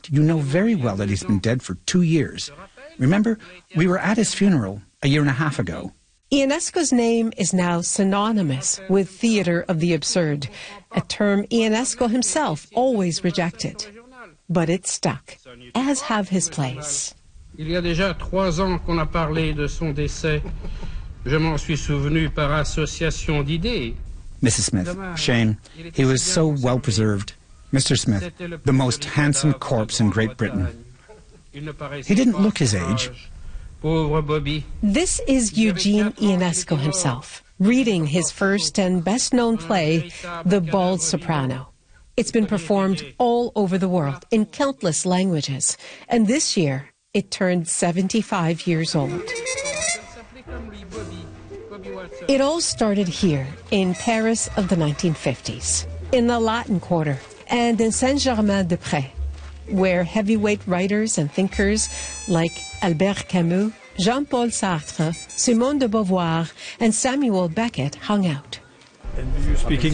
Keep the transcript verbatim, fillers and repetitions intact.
Ionesco, you know very well that he's been dead for two years. Remember, we were at his funeral a year and a half ago. Ionesco's name is now synonymous with theater of the absurd, a term Ionesco himself always rejected. But it stuck, as have his plays. Il y a déjà trois ans qu'on a parlé de son décès. Je m'en suis souvenu par association d'idées. Missus Smith, shame. He was so well preserved. Mister Smith, the most handsome corpse in Great Britain. He didn't look his age. This is Eugene Ionesco himself, reading his first and best-known play, The Bald Soprano. It's been performed all over the world in countless languages, and this year it turned seventy-five years old. It all started here in Paris of the nineteen fifties, in the Latin Quarter and in Saint-Germain-des-Prés, where heavyweight writers and thinkers like Albert Camus, Jean-Paul Sartre, Simone de Beauvoir, and Samuel Beckett hung out. Speaking